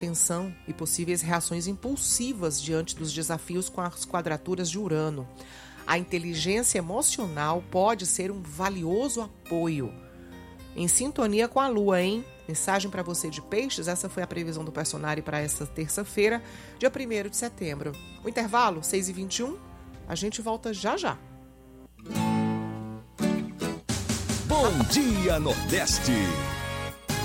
tensão e possíveis reações impulsivas diante dos desafios com as quadraturas de Urano. A inteligência emocional pode ser um valioso apoio. Em sintonia com a Lua, hein? Mensagem para você de Peixes, essa foi a previsão do Personare para essa terça-feira, dia 1º de setembro. O intervalo, 6h21, a gente volta já já. Bom dia, Nordeste!